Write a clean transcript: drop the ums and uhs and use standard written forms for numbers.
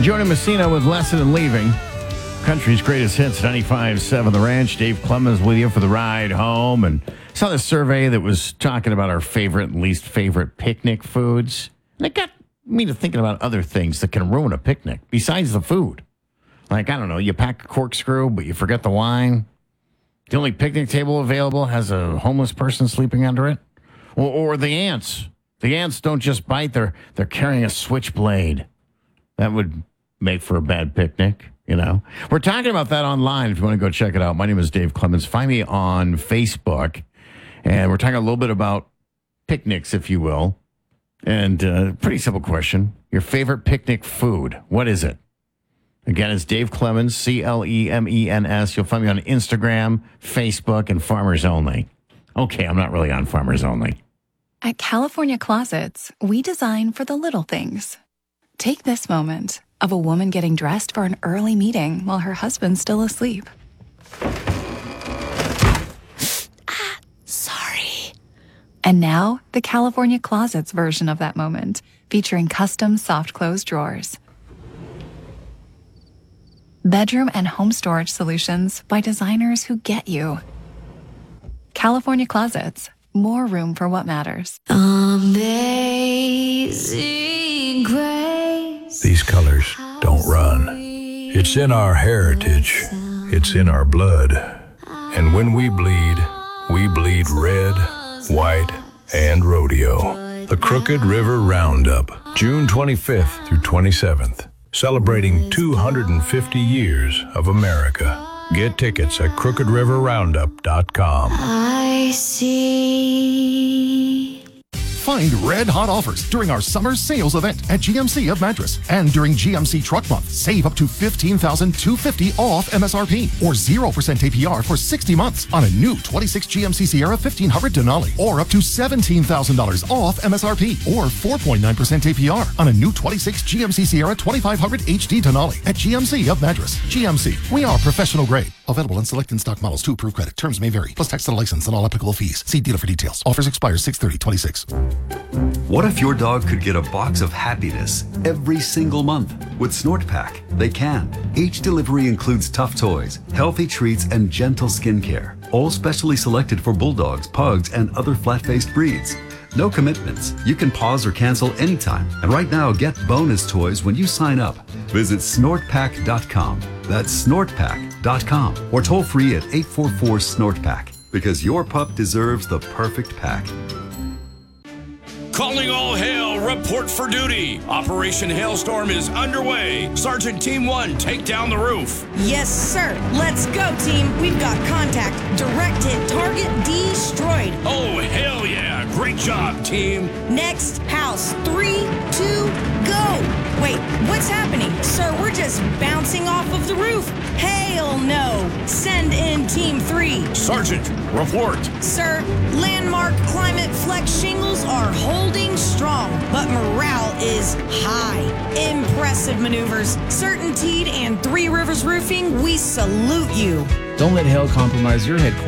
Jonah Messina with Lesson in Leaving. Country's greatest hits, 95.7 The Ranch. Dave Clemens with you for the ride home. And saw this survey that was talking about our favorite and least favorite picnic foods. And it got me to thinking about other things that can ruin a picnic besides the food. Like, I don't know, you pack a corkscrew, but you forget the wine. The only picnic table available has a homeless person sleeping under it. Or the ants. The ants don't just bite, they're carrying a switchblade. That would make for a bad picnic, you know. We're talking about that online if you want to go check it out. My name is Dave Clemens. Find me on Facebook. And we're talking a little bit about picnics, if you will. And pretty simple question. Your favorite picnic food, what is it? Again, it's Dave Clemens, Clemens. You'll find me on Instagram, Facebook, and Farmers Only. Okay, I'm not really on Farmers Only. At California Closets, we design for the little things. Take this moment of a woman getting dressed for an early meeting while her husband's still asleep. Sorry. And now, the California Closets version of that moment, featuring custom soft close drawers. Bedroom and home storage solutions by designers who get you. California Closets. More room for what matters. Amazing grace. These colors don't run. It's in our heritage. It's in our blood. And when we bleed red, white, and rodeo. The Crooked River Roundup, June 25th through 27th. Celebrating 250 years of America. Get tickets at crookedriverroundup.com. I see. Find red hot offers during our summer sales event at GMC of Madras. And during GMC Truck Month, save up to $15,250 off MSRP or 0% APR for 60 months on a new 26 GMC Sierra 1500 Denali, or up to $17,000 off MSRP or 4.9% APR on a new 26 GMC Sierra 2500 HD Denali at GMC of Madras. GMC, we are professional grade. Available in select in-stock models to approve credit. Terms may vary. Plus tax and license and all applicable fees. See dealer for details. Offers expire 6/30/26. What if your dog could get a box of happiness every single month? With SnortPak, they can. Each delivery includes tough toys, healthy treats, and gentle skincare, all specially selected for bulldogs, pugs, and other flat-faced breeds. No commitments. You can pause or cancel anytime. And right now, get bonus toys when you sign up. Visit snortpak.com. That's snortpak.com. Or toll free at 844-SNORTPAK. Because your pup deserves the perfect pack. Calling all hail, report for duty. Operation Hailstorm is underway. Sergeant Team 1, take down the roof. Yes, sir. Let's go, team. We've got contact. Direct hit target destroyed. Oh, hell yeah. Great job, team. Next house. 3, 2, go. Wait, what's happening? Sir, we're just bouncing off of the roof. Hell no. Send in Team 3. Sergeant, report. Sir, landmark climate flex shingles are holding strong, but morale is high. Impressive maneuvers. Certainteed and Three Rivers Roofing, we salute you. Don't let hail compromise your head.